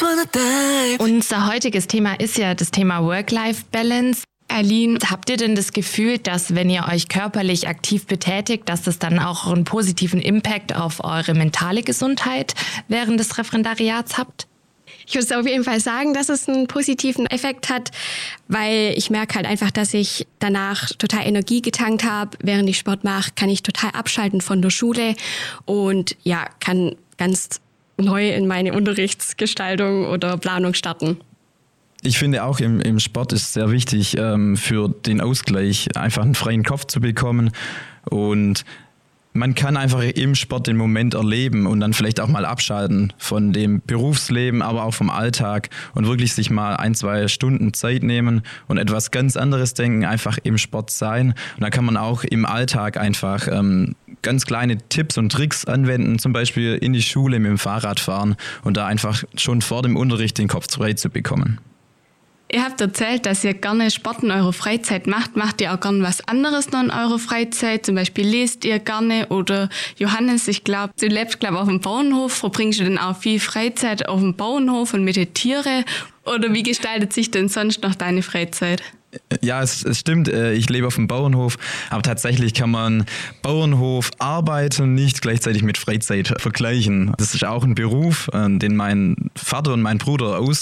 Unser heutiges Thema ist ja das Thema Work-Life-Balance. Aline, habt ihr denn das Gefühl, dass wenn ihr euch körperlich aktiv betätigt, dass das dann auch einen positiven Impact auf eure mentale Gesundheit während des Referendariats habt? Ich würde auf jeden Fall sagen, dass es einen positiven Effekt hat, weil ich merke halt einfach, dass ich danach total Energie getankt habe. Während ich Sport mache, kann ich total abschalten von der Schule und ja, kann ganz neu in meine Unterrichtsgestaltung oder Planung starten. Ich finde auch im Sport ist es sehr wichtig, für den Ausgleich einfach einen freien Kopf zu bekommen, und man kann einfach im Sport den Moment erleben und dann vielleicht auch mal abschalten von dem Berufsleben, aber auch vom Alltag und wirklich sich mal 1-2 Stunden Zeit nehmen und etwas ganz anderes denken, einfach im Sport sein. Und dann kann man auch im Alltag einfach ganz kleine Tipps und Tricks anwenden, zum Beispiel in die Schule mit dem Fahrrad fahren und da einfach schon vor dem Unterricht den Kopf frei zu bekommen. Ihr habt erzählt, dass ihr gerne Sport in eurer Freizeit macht. Macht ihr auch gerne was anderes noch in eurer Freizeit? Zum Beispiel lest ihr gerne oder Johannes, ich glaube, du lebst auf dem Bauernhof. Verbringst du denn auch viel Freizeit auf dem Bauernhof und mit den Tieren? Oder wie gestaltet sich denn sonst noch deine Freizeit? Ja, es stimmt, ich lebe auf dem Bauernhof, aber tatsächlich kann man Bauernhof arbeiten nicht gleichzeitig mit Freizeit vergleichen. Das ist auch ein Beruf, den mein Vater und mein Bruder